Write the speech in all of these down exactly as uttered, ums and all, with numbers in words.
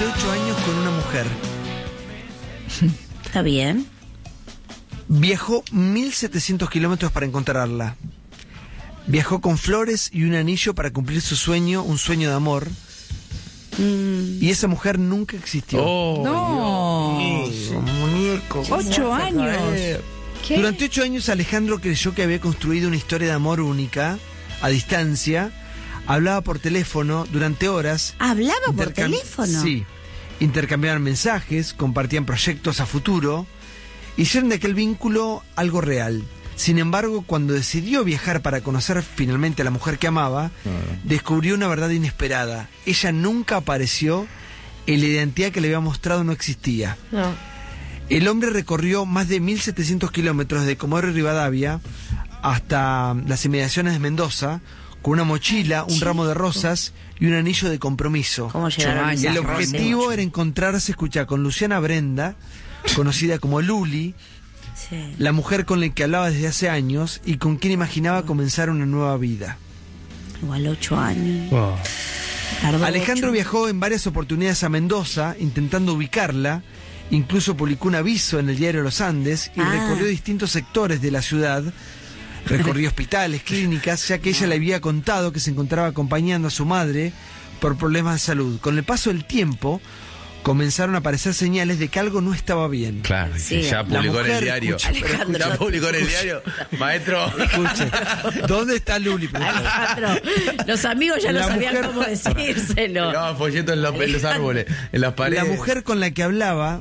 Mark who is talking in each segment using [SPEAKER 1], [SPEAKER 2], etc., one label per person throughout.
[SPEAKER 1] durante ocho años con una mujer.
[SPEAKER 2] Está bien.
[SPEAKER 1] Viajó mil setecientos kilómetros para encontrarla. Viajó con flores y un anillo para cumplir su sueño, un sueño de amor.
[SPEAKER 2] Mm.
[SPEAKER 1] Y esa mujer nunca existió.
[SPEAKER 3] Oh,
[SPEAKER 4] No.
[SPEAKER 3] Dios, muñeco.
[SPEAKER 4] Ocho años.
[SPEAKER 2] ¿Qué?
[SPEAKER 1] Durante ocho años Alejandro creyó que había construido una historia de amor única, a distancia. Hablaba por teléfono durante horas.
[SPEAKER 2] ¿Hablaba por
[SPEAKER 1] Intercam-
[SPEAKER 2] teléfono?
[SPEAKER 1] Sí. Intercambiaban mensajes, compartían proyectos a futuro. Hicieron de aquel vínculo algo real. Sin embargo, cuando decidió viajar para conocer finalmente a la mujer que amaba, descubrió una verdad inesperada. Ella nunca apareció y la identidad que le había mostrado no existía.
[SPEAKER 2] No.
[SPEAKER 1] El hombre recorrió más de mil setecientos kilómetros de Comodoro Rivadavia hasta las inmediaciones de Mendoza con una mochila, un ramo de rosas y un anillo de compromiso.
[SPEAKER 2] ¿Cómo llegaron
[SPEAKER 4] años.
[SPEAKER 2] esas
[SPEAKER 1] El
[SPEAKER 2] rosas?
[SPEAKER 1] objetivo era encontrarse, escucha, con Luciana Brenda, conocida como Luli,
[SPEAKER 2] Sí.
[SPEAKER 1] la mujer con la que hablaba desde hace años y con quien imaginaba comenzar una nueva vida.
[SPEAKER 2] Igual ocho años.
[SPEAKER 3] Wow.
[SPEAKER 2] Tardó
[SPEAKER 1] Alejandro
[SPEAKER 2] ocho.
[SPEAKER 1] viajó en varias oportunidades a Mendoza intentando ubicarla, incluso publicó un aviso en el diario Los Andes y
[SPEAKER 2] Ah.
[SPEAKER 1] recorrió distintos sectores de la ciudad, recorrió hospitales, clínicas, ya que ella le había contado que se encontraba acompañando a su madre por problemas de salud. Con el paso del tiempo comenzaron a aparecer señales de que algo no estaba bien.
[SPEAKER 3] Claro,
[SPEAKER 2] Sí.
[SPEAKER 3] ya
[SPEAKER 1] La
[SPEAKER 3] publicó en el
[SPEAKER 1] mujer,
[SPEAKER 3] diario.
[SPEAKER 1] escucha, pero
[SPEAKER 2] Alejandro,
[SPEAKER 3] Ya publicó en el diario. Maestro.
[SPEAKER 1] Escuche, ¿dónde está Luli?
[SPEAKER 2] Alejandro, los amigos ya no
[SPEAKER 1] La
[SPEAKER 2] sabían
[SPEAKER 1] mujer-
[SPEAKER 2] cómo decírselo.
[SPEAKER 3] Pegaban folletos en los, en los árboles, en las paredes.
[SPEAKER 1] La mujer con la que hablaba,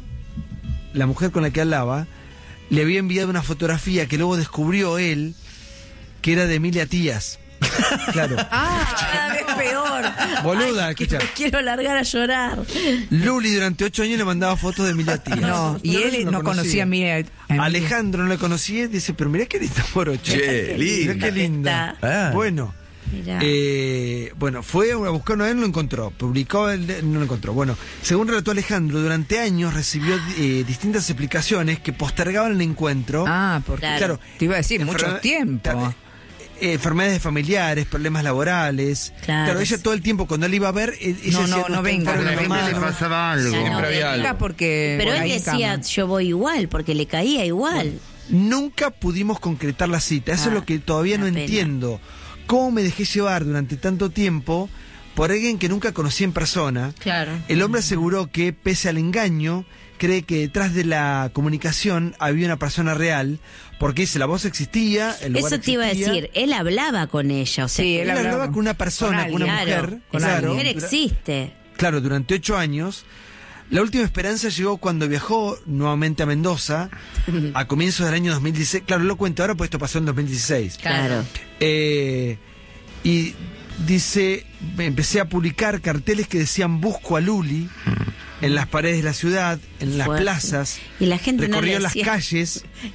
[SPEAKER 1] la mujer con la que hablaba, le había enviado una fotografía que luego descubrió él, que era de Emilia Tías. Claro.
[SPEAKER 2] Ah, cada vez peor.
[SPEAKER 1] Boluda,
[SPEAKER 2] Ay, que
[SPEAKER 1] escucha.
[SPEAKER 2] me quiero largar a llorar.
[SPEAKER 1] Luli durante ocho años le mandaba fotos de Emilia Tías.
[SPEAKER 4] No, y
[SPEAKER 1] Yo
[SPEAKER 4] él no conocía a mí. a- a mí.
[SPEAKER 1] Alejandro no la conocía y dice, pero mirá qué linda morocha.
[SPEAKER 3] Che,
[SPEAKER 1] Mirá
[SPEAKER 3] linda.
[SPEAKER 1] qué linda.
[SPEAKER 3] Ah.
[SPEAKER 1] Bueno.
[SPEAKER 2] Mirá.
[SPEAKER 1] Eh, bueno, fue a buscar una vez, no lo encontró. Publicó, el, no lo encontró. Bueno, según relató Alejandro, durante años recibió eh, distintas explicaciones que postergaban el encuentro.
[SPEAKER 4] Ah, porque
[SPEAKER 2] Claro.
[SPEAKER 1] Claro.
[SPEAKER 4] te iba a decir, mucho
[SPEAKER 1] Enferme-
[SPEAKER 4] tiempo.
[SPEAKER 1] Claro, eh, enfermedades familiares, problemas laborales.
[SPEAKER 2] Claro.
[SPEAKER 1] ella todo el tiempo, cuando él iba a ver, eh, ella
[SPEAKER 4] No,
[SPEAKER 1] decía,
[SPEAKER 4] no, no
[SPEAKER 1] está
[SPEAKER 4] venga,
[SPEAKER 1] enferma,
[SPEAKER 4] no venga,
[SPEAKER 1] mamá,
[SPEAKER 4] le
[SPEAKER 1] no".
[SPEAKER 3] pasaba algo.
[SPEAKER 2] Ya no
[SPEAKER 3] Siempre había
[SPEAKER 2] venga.
[SPEAKER 3] algo.
[SPEAKER 4] Era porque
[SPEAKER 2] Pero
[SPEAKER 4] por
[SPEAKER 2] él
[SPEAKER 4] ahí
[SPEAKER 2] decía,
[SPEAKER 4] cama.
[SPEAKER 2] yo voy igual, porque le caía igual.
[SPEAKER 1] Nunca pudimos concretar la cita. Eso
[SPEAKER 2] Ah,
[SPEAKER 1] es lo que todavía no
[SPEAKER 2] una pena.
[SPEAKER 1] entiendo. ¿Cómo me dejé llevar durante tanto tiempo por alguien que nunca conocí en persona?
[SPEAKER 2] Claro.
[SPEAKER 1] El hombre aseguró que, pese al engaño, cree que detrás de la comunicación había una persona real, porque dice, la voz existía, el lugar
[SPEAKER 2] Eso te iba a
[SPEAKER 1] existía.
[SPEAKER 2] decir, él hablaba con ella, o sea,
[SPEAKER 4] Sí,
[SPEAKER 1] Él
[SPEAKER 4] él
[SPEAKER 1] hablaba
[SPEAKER 4] hablaba
[SPEAKER 1] con una persona,
[SPEAKER 4] con
[SPEAKER 1] con una
[SPEAKER 2] claro,
[SPEAKER 1] mujer.
[SPEAKER 2] esa
[SPEAKER 1] claro,
[SPEAKER 2] mujer
[SPEAKER 1] dura-
[SPEAKER 2] existe.
[SPEAKER 1] Claro, durante ocho años. La última esperanza llegó cuando viajó nuevamente a Mendoza, a comienzos del año dos mil dieciséis. Claro, lo cuento ahora, pues esto pasó en dos mil dieciséis.
[SPEAKER 2] Claro.
[SPEAKER 1] Eh, y dice, empecé a publicar carteles que decían busco a Luli en las paredes de la ciudad, en las
[SPEAKER 2] Fuerte.
[SPEAKER 1] plazas,
[SPEAKER 2] Y la gente no le
[SPEAKER 1] recorrió las
[SPEAKER 2] decía-
[SPEAKER 1] calles